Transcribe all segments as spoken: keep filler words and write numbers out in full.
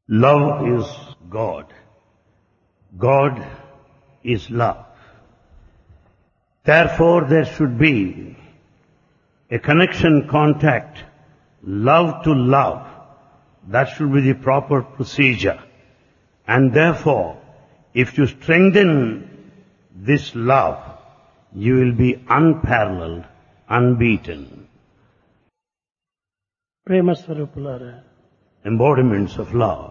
Love is God. God is love. Therefore, there should be a connection, contact, love to love. That should be the proper procedure. And therefore, if you strengthen this love, you will be unparalleled, unbeaten. ప్రేమ స్వరూపులారా, Embodiments of love.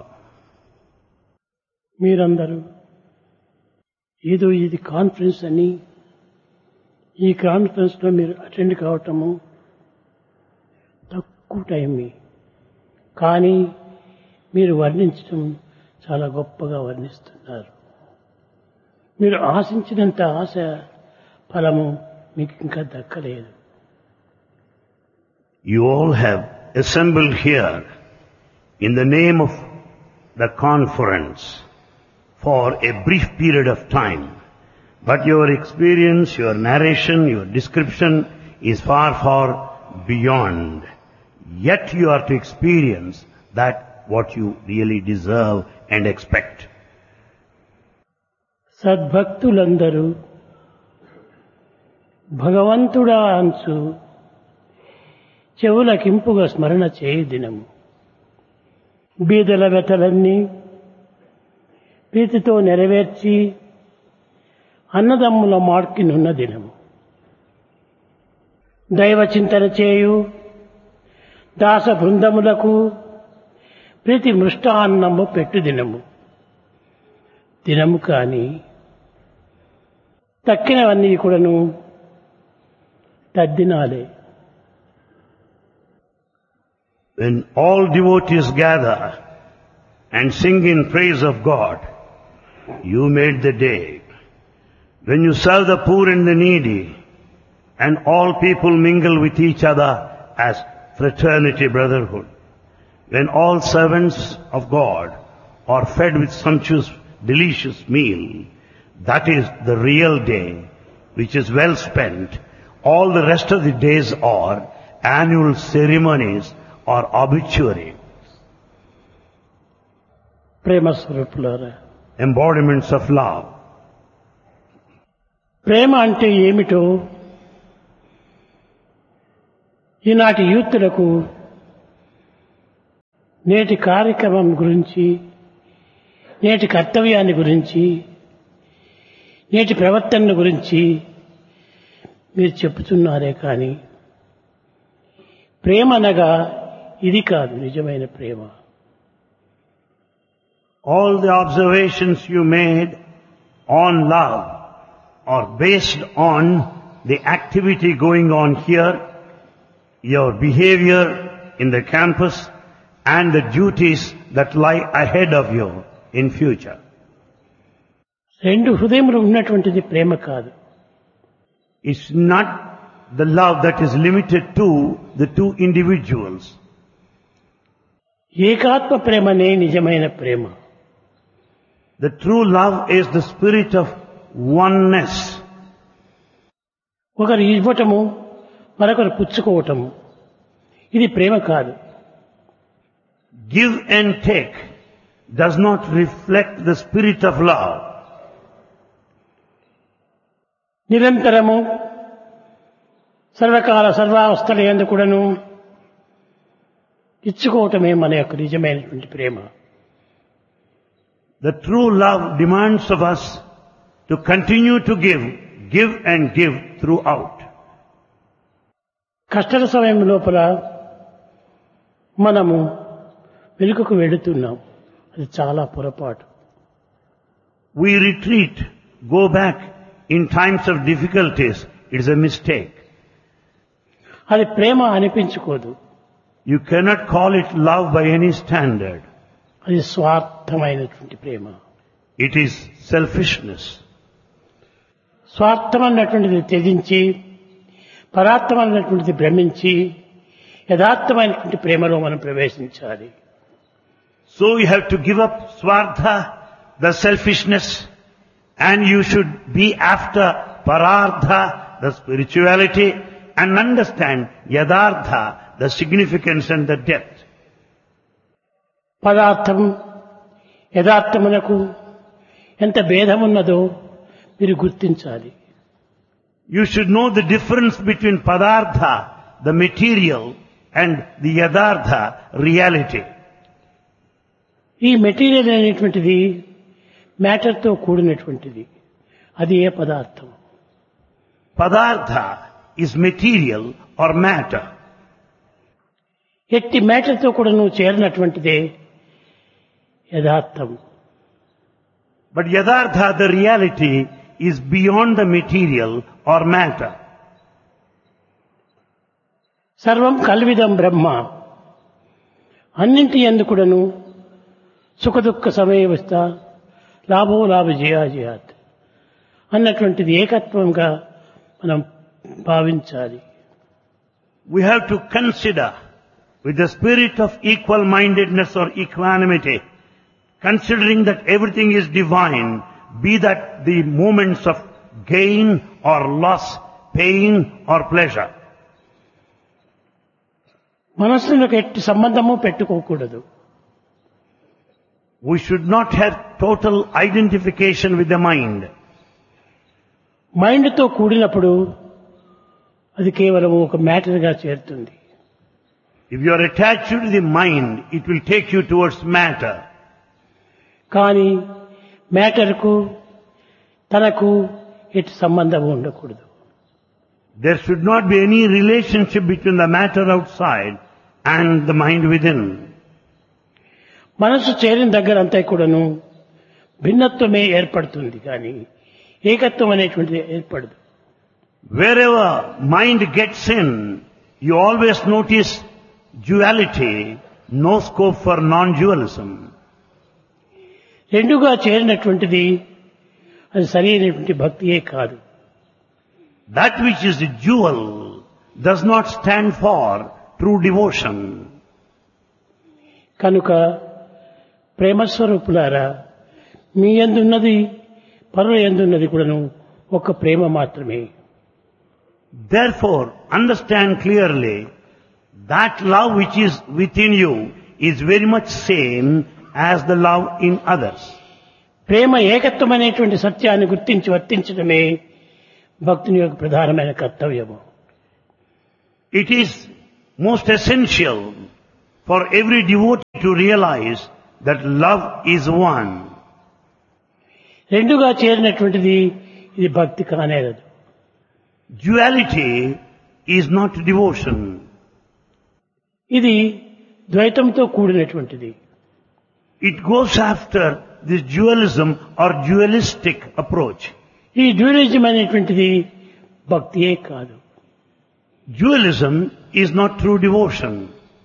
మీరందరూ ఏదో ఇది conference అని ఈ conference లో మీరు attend కావటము తక్కువ టైమే, కానీ మీరు వర్ణించడం చాలా గొప్పగా వర్ణిస్తున్నారు. మీరు ఆశించినంత ఆశ ఫలము మీకు ఇంకా దక్కలేదు. You all have assembled here in the name of the conference for a brief period of time. But your experience, your narration, your description is far, far beyond. Yet you are to experience that what you really deserve and expect. సద్భక్తులందరూ భగవంతుడా అంచు చెవులకింపుగా స్మరణ చేయు దినము. బీదల వ్యతలన్నీ ప్రీతితో నెరవేర్చి అన్నదమ్ముల మార్కినున్న దినము. దైవ చింతన చేయు దాస బృందములకు ప్రీతి మృష్టాన్నము పెట్టు దినము. దినము కాని తక్కినవన్నీ కూడాను తద్దినాలే. When all devotees gather and sing in praise of God, you made the day. When you serve the poor and the needy, and all people mingle with each other as fraternity, brotherhood, when all servants of God are fed with sumptuous, delicious meal, that is the real day, which is well spent. All the rest of the days are annual ceremonies or obituary. ప్రేమ స్వరూపులారా, Embodiments of love. ప్రేమ అంటే ఏమిటో ఈనాటి యూత్లకు నేటి కార్యక్రమం గురించి, నేటి కర్తవ్యాన్ని గురించి, నేటి ప్రవర్తన గురించి మీరు చెప్పుతున్నారే కానీ ప్రేమ అనగా ఇది కాదు నిజమైన ప్రేమ. All the observations you made on love are based on the activity going on here, your behavior in the campus, and the duties that lie ahead of you in future. రెండు హృదయములు ఉన్నటువంటిది ప్రేమ కాదు. It's not the love that is limited to the two individuals. ఏకాత్మ ప్రేమనే నిజమైన ప్రేమ. The true love is the spirit of oneness. ఒకరు ఇవ్వటము, మరొకరు పుచ్చుకోవటము, ఇది ప్రేమ కాదు. Give and take does not reflect the spirit of love. నిరంతరము సర్వకాల సర్వావస్థల యందు కూడాను ఇచ్చుకోవటమే మన యొక్క నిజమైనటువంటి ప్రేమ. The true love demands of us to continue to give, give and give throughout. కష్టల సమయం లోపల మనము వెనుకకు వెళుతున్నాం, అది చాలా పొరపాటు. We retreat, go back in times of difficulties. It is a mistake. అది ప్రేమ అనిపించుకోదు. You cannot call it love by any standard. అది స్వార్థమైనటువంటి ప్రేమ. It is selfishness. స్వార్థం అన్నటువంటిది త్యజించి పరార్థమైనటువంటిది భ్రమించి యథార్థమైనటువంటి ప్రేమలో మనం ప్రవేశించాలి. So you have to give up swartha, the selfishness, and you should be after parartha, the spirituality, and understand yadartha, the significance and the depth. పదార్థం యథార్థమునకు ఎంత భేదమున్నదో మీరు గుర్తించాలి. You should know the difference between padartha, the material, and the yadartha, reality. ఈ material అనేటువంటిది మ్యాటర్తో కూడినటువంటిది. అది ఏ పదార్థం? Padartha is material or matter. ఎట్టి మ్యాటర్తో కూడా నువ్వు చేరినటువంటిదే యథార్థం. But yadartha, the reality, is beyond the material or matter. సర్వం కల్విదం బ్రహ్మ. అన్నింటి యందు కూడాను సుఖదుఃఖ సమయవస్థ, లాభో లాభ జయాజయాత్ అన్నటువంటిది ఏకత్వంగా మనం భావించాలి. We have to consider with the spirit of equal-mindedness or equanimity, considering that everything is divine, be that the moments of gain or loss, pain or pleasure. మనస్సులకు ఎట్టి సంబంధము పెట్టుకోకూడదు. We should not have total identification with the mind. మైండ్తో కూడినప్పుడు అది కేవలం ఒక మ్యాటర్గా చేరుతుంది. If you are attached to the mind, it will take you towards matter. కానీ మ్యాటర్కు తనకు ఎట్టి సంబంధం ఉండకూడదు. There should not be any relationship between the matter outside and the mind within. మనసు చేరిన దగ్గర అంతా కూడాను భిన్నత్వమే ఏర్పడుతుంది, కానీ ఏకత్వం అనేటువంటిది ఏర్పడదు. Wherever mind gets in, you always notice duality, no scope for non-dualism. రెండుగా చేరినటువంటిది అది సరైనటువంటి భక్తియే కాదు. That which is the dual does not stand for true devotion. కనుక ప్రేమస్వరూపులారా, మీ యందున్నది పరుల యందున్నది కూడాను ఒక ప్రేమ మాత్రమే. Therefore, understand clearly that love which is within you is very much same as the love in others. ప్రేమ ఏకత్వం అనేటువంటి సత్యాన్ని గుర్తించి వర్తించడమే భక్తుని యొక్క ప్రధానమైన కర్తవ్యము. It is most essential for every devotee to realize that love is one. రెండుగా చేరినటువంటిది ఇది భక్తి కానేరదు. Duality is not devotion. ఇది ద్వైతంతో కూడినటువంటిది. It goes after this dualism or dualistic approach. ఈ డ్యూయలిజం అనేటువంటిది భక్తియే కాదు. Dualism is not true devotion.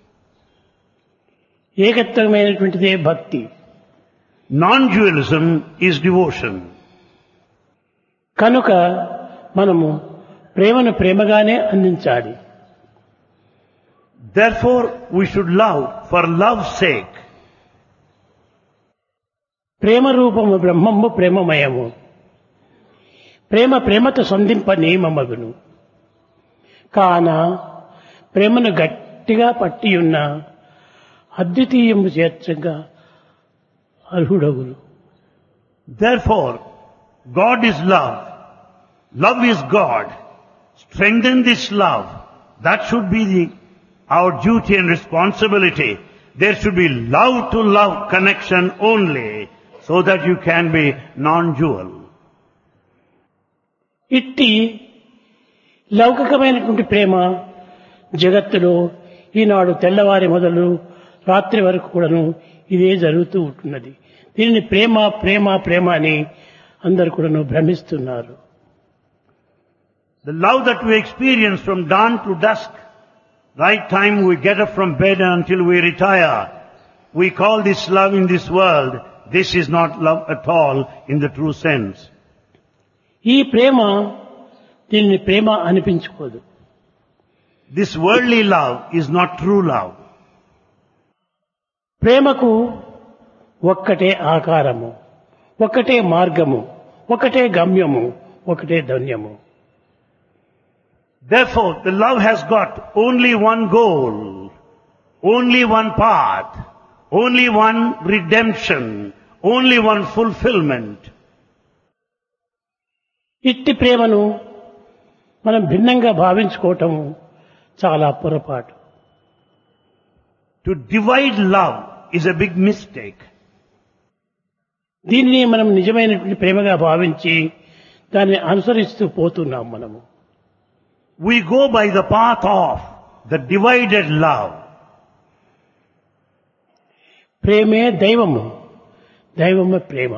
ఏకత్వమైనటువంటిదే భక్తి. Non-dualism is devotion. కనుక మనము ప్రేమను ప్రేమగానే అందించాలి. Therefore, we should love for love's sake. ప్రేమ రూపము బ్రహ్మము ప్రేమమయము. ప్రేమ ప్రేమతో సంధింప నియమమగును. కాన ప్రేమను గట్టిగా పట్టియున్న అద్వితీయము చేర్చగా అర్హుడగును. Therefore, God is love. Love is God. Strengthen this love. That should be the, our duty and responsibility. There should be love to love connection only, so that you can be non-dual. ఇట్టి లౌకికమైనటువంటి ప్రేమ జగత్తులో ఈనాడు తెల్లవారి మొదలు రాత్రి వరకు కూడాను ఇదే జరుగుతూ ఉంటున్నది. దీనిని ప్రేమ ప్రేమ ప్రేమ అని అందరు కూడాను భ్రమిస్తున్నారు. The love that we experience from dawn to dusk, right time we get up from bed until we retire, we call this love in this world. This is not love at all in the true sense. ఈ ప్రేమ దీనిని ప్రేమ అనిపించుకోదు. This worldly love is not true love. ప్రేమకు ఒక్కటే ఆకారము, ఒక్కటే మార్గము, ఒక్కటే గమ్యము, ఒకటే ధన్యము. Therefore, the love has got only one goal, only one path, only one redemption, only one fulfillment. ఇట్టి ప్రేమను మనం భిన్నంగా భావించుకోవటం చాలా పొరపాటు. To divide love is a big mistake. దీనిని మనం నిజమైనటువంటి ప్రేమగా భావించి దాన్ని అనుసరిస్తూ పోతున్నాం మనము. We go by the path of the divided love. ప్రేమే దైవము, దైవమే ప్రేమ.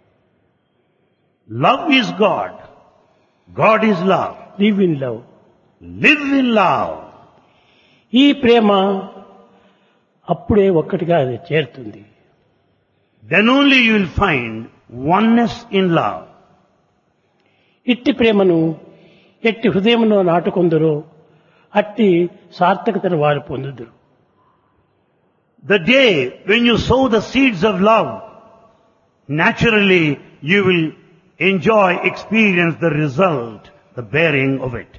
Love is God. God is love. Live in love. Live in love. ఈ ప్రేమ అప్పుడే ఒక్కటిగా అది చేరుతుంది. Then only you will find oneness in love. ఇట్టి ప్రేమను ఎట్టి హృదయంలో నాటుకొందరో అట్టి సార్థకతను వారు పొందుదురు. The day when you sow the seeds of love, naturally you will enjoy, experience the result, the bearing of it.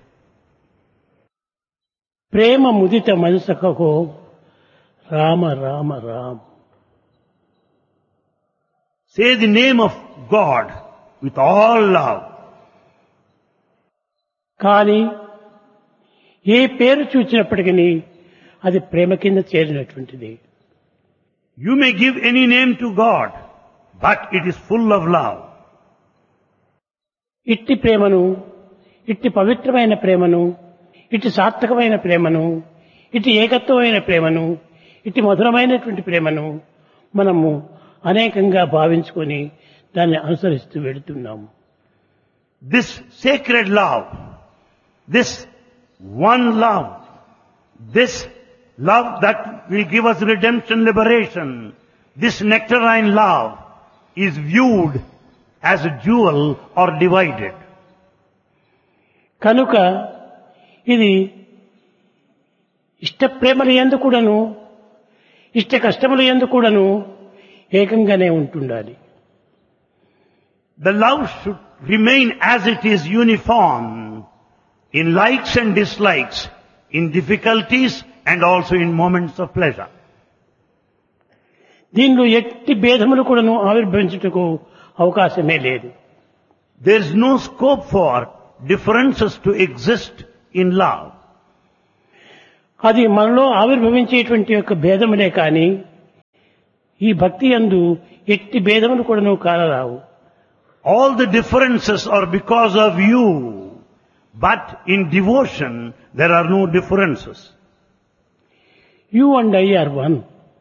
Prema ముదిత మనసకో Rama Rama Rama. Say the name of God with all love. కానీ ఏ పేరు చూచినప్పటికీ అది ప్రేమ కింద చేరినటువంటిది. You may give any name to God, but it is full of love. ఇట్టి ప్రేమను, ఇట్టి పవిత్రమైన ప్రేమను, ఇట్టి సార్థకమైన ప్రేమను, ఇట్టి ఏకత్వమైన ప్రేమను, ఇట్టి మధురమైనటువంటి ప్రేమను మనము అనేకంగా భావించుకొని దాన్ని అనుసరిస్తూ వెళుతున్నాము. This sacred love, this one love, this love that will give us redemption, liberation, this nectarine love is viewed as a jewel or divided. కనుక ఇది ఇష్ట ప్రేమల యందు కూడాను, ఇష్ట కష్టముల యందు కూడాను ఏకంగానే ఉంటుండాలి. The love should remain as it is, uniform in likes and dislikes, in difficulties and also in moments of pleasure. దీనిలో ఎట్టి భేదములు కూడాను ఆవిర్భవించుటకు అవకాశమే లేదు. There is no scope for differences to exist in love. అది మనలో ఆవిర్భవించేటువంటి యొక్క భేదములే కానీ ఈ భక్తి యందు ఎట్టి భేదములు కూడాను కానరావు. All the differences are because of you, but in devotion there are no differences. You and I are one.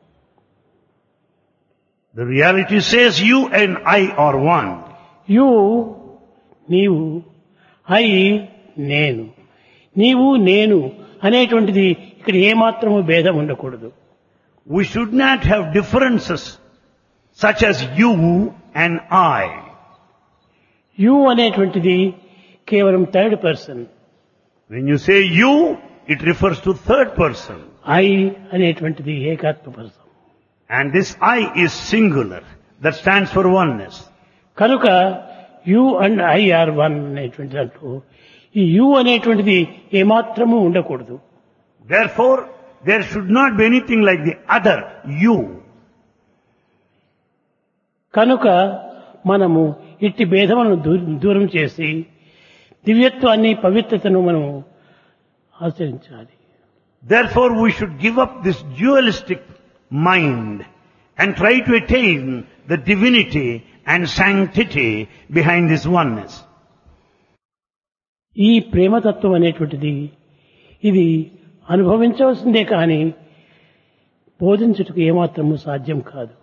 The reality says you and I are one. You, నీవు, I, నేను. నీవు నేను అనేటువంటిది ఇక్కడ ఏమాత్రము భేదం ఉండకూడదు. We should not have differences such as you and I. You అనేటువంటిది కేవలం third person. When you say you, it refers to third person. I అనేటువంటిది ఏకాత్మ person. And this I is singular. That stands for oneness. కనుక you and I are one అనేటువంటి దాంట్లో ఈ you అనేటువంటిది ఏమాత్రము ఉండకూడదు. Therefore, there should not be anything like the other you. కనుక మనము ఇట్టి భేదములను దూరం చేసి దివ్యత్వాన్ని, పవిత్రతను మనం ఆచరించాలి. Therefore, we should give up this dualistic mind and try to attain the divinity and sanctity behind this oneness. ఈ ప్రేమతత్వం అనేటువంటిది ఇది అనుభవించవలసిందే కానీ బోధించుటకు ఏమాత్రము సాధ్యం కాదు.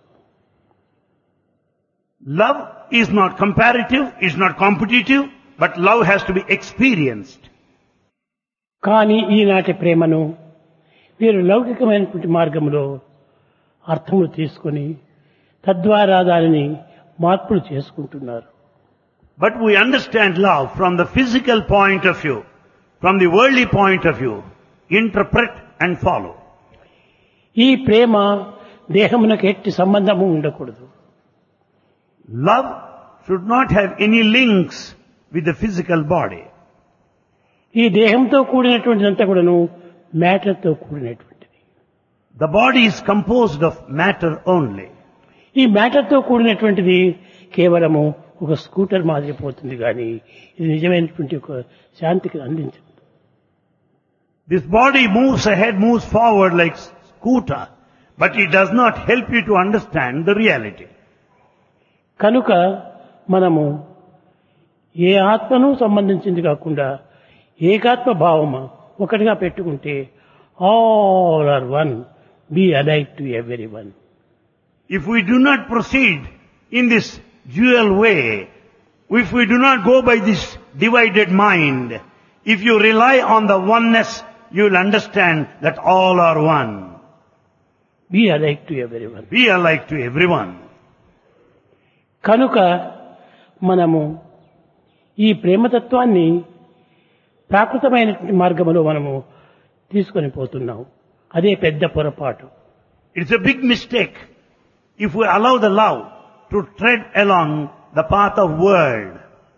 Love is not comparative, is not competitive, but love has to be experienced. కానీ ఈనాటి ప్రేమను వీరు లౌకికమైనటువంటి మార్గంలో అర్థములు తీసుకొని తద్వారా దానిని మార్పులు చేసుకుంటున్నారు. But we understand love from the physical point of view, from the worldly point of view, interpret and follow. ఈ ప్రేమ దేహమునకు ఎట్టి సంబంధము ఉండకూడదు. Love should not have any links with the physical body. ఈ దేహంతో కూడినటువంటిదంతా కూడాను మ్యాటర్తో కూడినటువంటిది. The body is composed of matter only. ఈ మ్యాటర్తో కూడినటువంటిది కేవలము ఒక స్కూటర్ మాదిరి పోతుంది కానీ ఇది నిజమైనటువంటి ఒక శాంతికి అందించదు. This body moves ahead, moves forward like scooter, but it does not help you to understand the reality. కనుక మనము ఏ ఆత్మను సంబంధించింది కాకుండా ఏకాత్మ భావము ఒకటిగా పెట్టుకుంటే all are one, be alike to every one. If we do not proceed in this dual way, if we do not go by this divided mind, if you rely on the oneness, you will understand that all are one. Be alike to every one. Be alike to everyone. కనుక మనము ఈ ప్రేమతత్వాన్ని ప్రాకృతమైనటువంటి మార్గంలో మనము తీసుకొని పోతున్నాం. అదే పెద్ద పొరపాటు. It's a big mistake if we allow the love to tread along the path of world.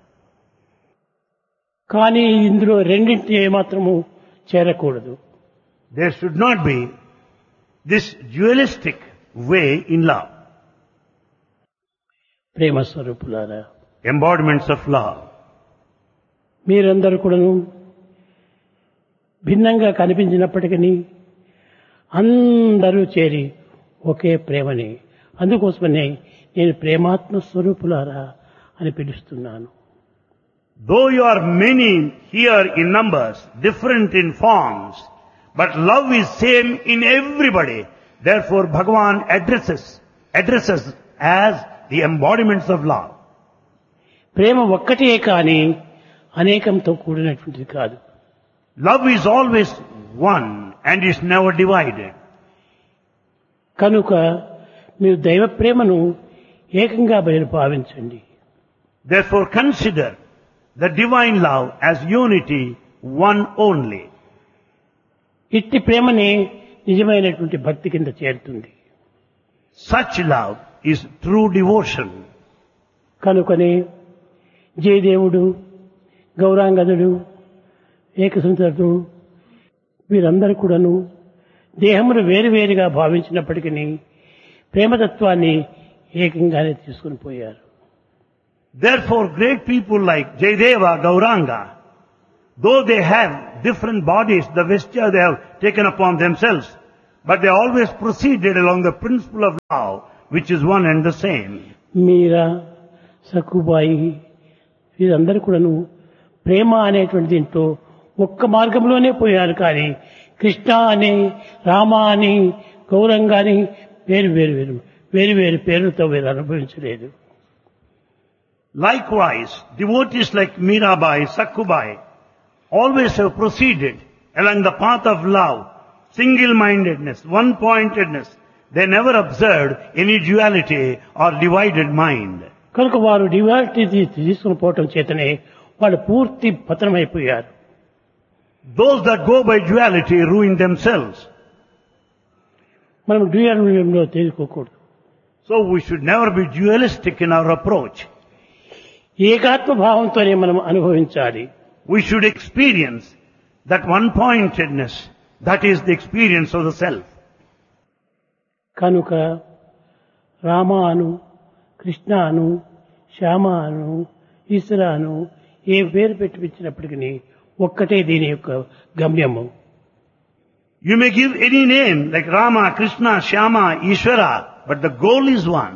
కానీ ఇందులో రెండింటి ఏమాత్రము చేరకూడదు. There should not be this dualistic way in love. ప్రేమ స్వరూపులారా, Embodiments of love. మీరందరూ కూడాను భిన్నంగా కనిపించినప్పటికీ అందరూ చేరి ఒకే ప్రేమని, అందుకోసమనే నేను ప్రేమాత్మ స్వరూపులారా అని పిలుస్తున్నాను. Though you are many here in numbers, different in forms, but love is same in everybody. Therefore Bhagavan addresses, addresses as the embodiments of love. ప్రేమ ఒక్కటే కానీ అనేకంతో కూడినటువంటిది కాదు. Love is always one and is never divided. కనుక మీరు దైవ ప్రేమను ఏకంగా బయలు భావించండి. Therefore consider the divine love as unity, one only. ఇట్టి ప్రేమనే నిజమైనటువంటి భక్తి కింద చేరుతుంది. Such love is true devotion. కనుకనే జయదేవుడు, గౌరాంగదుడు, ఏకసంతుడు వీరందరూ కూడాను దేహమును వేరువేరుగా భావించినప్పటికీ ప్రేమతత్వాన్ని ఏకంగానే తీసుకుని పోయారు. Therefore great people like Jayadeva, Gauranga, though they have different bodies, the vesture they have taken upon themselves, but they always proceeded along the principle of love, which is one and the same. మీరా, సక్కుబాయి వీరందరూ కూడాను ప్రేమ అనేటువంటి దీంట్లో ఒక్క మార్గంలోనే పోయారు. కానీ కృష్ణ అని, రామ అని, గౌరంగా అని వేరు వేరు వేరు వేరు వేరు పేర్లతో వీరు అనుభవించలేదు. Likewise, devotees like Mirabai, Sakkubai always have proceeded along the path of love, single-mindedness, one-pointedness. They never observed any duality or divided mind. కనుక వారు డివాలిటీ తీసుకుని పోవటం చేతనే వాళ్ళు పూర్తి పతనమైపోయారు. Those that go by duality ruin themselves. మనం డ్యూయల్లో తేలికోకూడదు. So we should never be dualistic in our approach. ఏకాత్మ భావంతోనే మనం అనుభవించాలి. We should experience that one-pointedness, that is the experience of the self. కనుక రామాను, కృష్ణాను, శ్యామాను, ఈశ్వరాను ఏ పేరు పెట్టించినప్పటికీ ఒక్కటే దీని యొక్క గమ్యము. You may give any name like Rama, Krishna, Shyama, Ishvara, but the goal is one.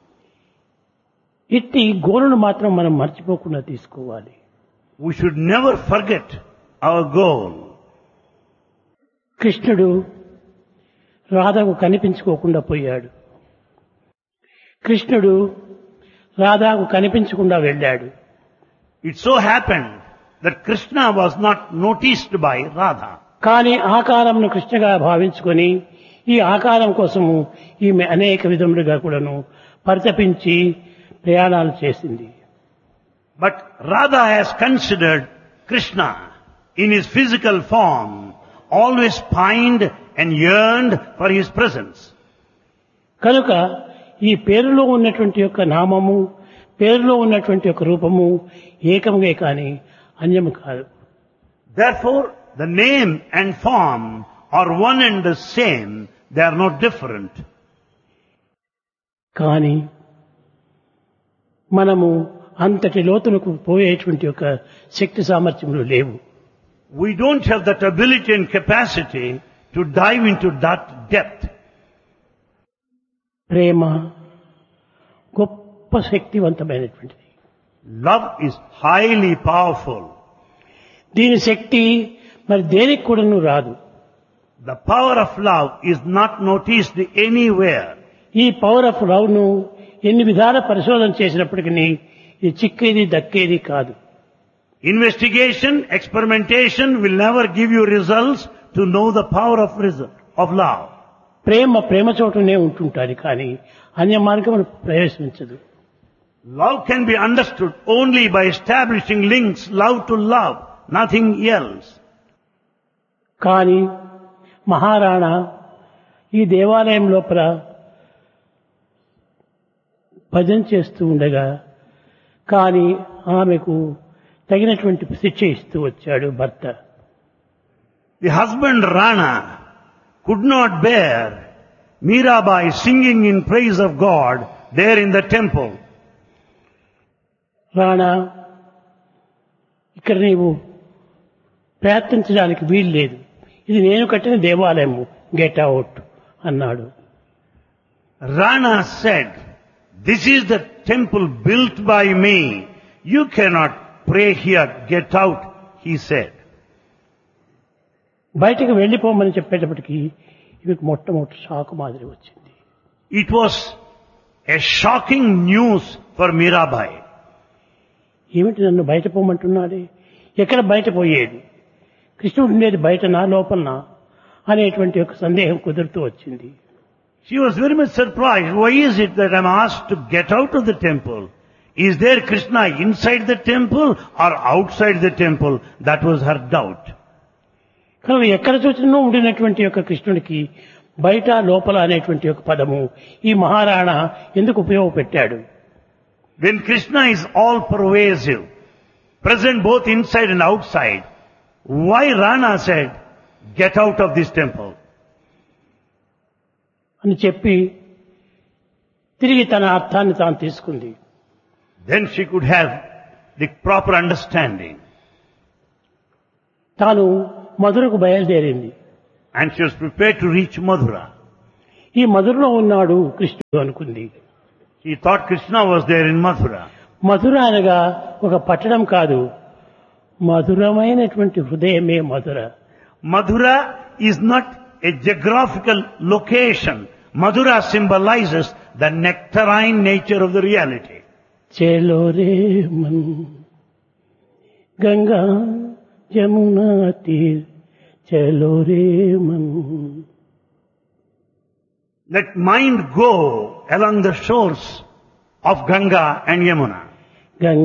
ఇట్టి గోలును మాత్రం మనం మర్చిపోకుండా తీసుకోవాలి. We should never forget our goal. కృష్ణుడు రాధకు కనిపించుకోకుండా పోయాడు. కృష్ణుడు రాధకు కనిపించకుండా వెళ్ళాడు. It so happened that Krishna was not noticed by Radha. కానీ ఆకారంను కృష్ణగా భావించుకొని ఈ ఆకారం కోసము ఈమె అనేక విధములుగా కూడాను పరితపించి ప్రయాణాలు చేసింది. But Radha has considered Krishna in his physical form, always pined and yearned for his presence. కనుక ఈ పేరులో ఉన్నటువంటి యొక్క నామము, పేరులో ఉన్నటువంటి యొక్క రూపము ఏకముగే కానీ అన్యము కాదు. Therefore, the name and form are one and the same. They are not different. కానీ మనము అంతటి లోతులకు పోయేటువంటి ఒక శక్తి సామర్థ్యములు లేవు. We don't have that ability and capacity to dive into that depth. ప్రేమ గొప్ప శక్తివంతమైనటువంటిది. Love is highly powerful. దీని శక్తి మరి దేనికి కూడాను రాదు. The power of love is not noticed anywhere. ఈ పవర్ ఆఫ్ లవ్ ను ఎన్ని విధాల పరిశోధన చేసినప్పటికీ ఇది చిక్కేది దక్కేది కాదు. Investigation, experimentation will never give you results to know the power of result of love. ప్రేమ ప్రేమ చోటనే ఉంటుంటాది కానీ అన్య మార్గమును ప్రవేశించదు. Love can be understood only by establishing links, love to love, nothing else. కానీ మహారాణా ఈ దేవాలయం లోపల భజన చేస్తూ ఉండగా కానీ ఆమెకు తగినటువంటి శిక్ష ఇస్తూ వచ్చాడు భర్త. The husband Rana could not bear Mirabai singing in praise of God there in the temple. Rana, ఇక్కడ నీవు ప్రయత్నించడానికి వీలు లేదు, ఇది నేను కట్టిన దేవాలయము, గెట్ అవుట్ అన్నాడు. Rana said, this is the temple built by me. You cannot pray here, get out, he said. బయటకు వెళ్లిపోమని చెప్పేటప్పటికి ఇవికి మొట్టమొదటి షాకు మాదిరి వచ్చింది. It was a shocking news for Mirabai. ఏమిటి నన్ను బయట పోమంటున్నాడే, ఎక్కడ బయట పోయేది, కృష్ణుడు ఉండేది బయట నా లోపలనా అనేటువంటి ఒక సందేహం కుదురుతూ వచ్చింది. She was very much surprised. Why is it that I'm asked to get out of the temple? Is there Krishna inside the temple or outside the temple? That was her doubt. కనుక ఎక్కడ చూసినా ఉండినటువంటి యొక్క కృష్ణుడికి బయట లోపల అనేటువంటి ఒక పదము ఈ మహారాణా ఎందుకు ఉపయోగపెట్టాడు? When Krishna is all pervasive, present both inside and outside, why Rana said, get out of this temple? అని చెప్పి తిరిగి తన అర్థాన్ని తాను తీసుకుంది. Then she could have the proper understanding. తాను మధురకు బయలుదేరింది. And she was prepared to reach Mathura. ఈ మధురలో ఉన్నాడు కృష్ణుడు అనుకుంది. She thought Krishna was there in Mathura. మధుర అనగా ఒక పట్టణం కాదు, మధురమైనటువంటి హృదయమే మధుర. Mathura is not a geographical location. Mathura symbolizes the nectarine nature of the reality. చలో రే మన్ గంగా యమునా తీర్ చలో రే Mann. Let mind go along the shores of Ganga and Yamuna. Ganga